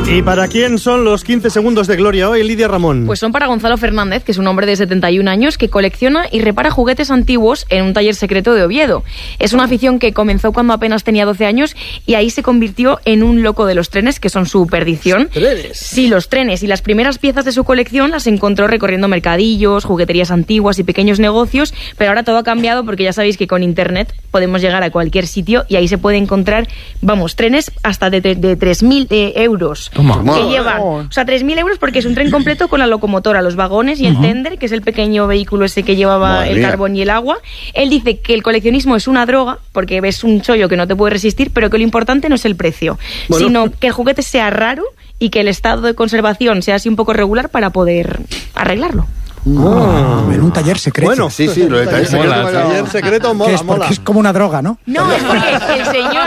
¿Y para quién son los 15 segundos de gloria hoy, Lidia Ramón? Pues son para Gonzalo Fernández, que es un hombre de 71 años que colecciona y repara juguetes antiguos en un taller secreto de Oviedo. Es una afición que comenzó cuando apenas tenía 12 años y ahí se convirtió en un loco de los trenes, que son su perdición. ¿Trenes? Sí, los trenes. Y las primeras piezas de su colección las encontró recorriendo mercadillos, jugueterías antiguas y pequeños negocios, pero ahora todo ha cambiado porque ya sabéis que con internet podemos llegar a cualquier sitio y ahí se puede encontrar, trenes hasta de 3.000 euros. Que llevan, 3.000 euros porque es un tren completo con la locomotora, los vagones y el tender, que es el pequeño vehículo ese que llevaba el carbón y el agua. Él dice que el coleccionismo es una droga porque ves un chollo que no te puede resistir, pero que lo importante no es el precio, sino que el juguete sea raro y que el estado de conservación sea así un poco regular para poder arreglarlo. En un taller secreto. Bueno, sí, lo de taller secreto mola. Porque es como una droga, ¿no? No, es porque el señor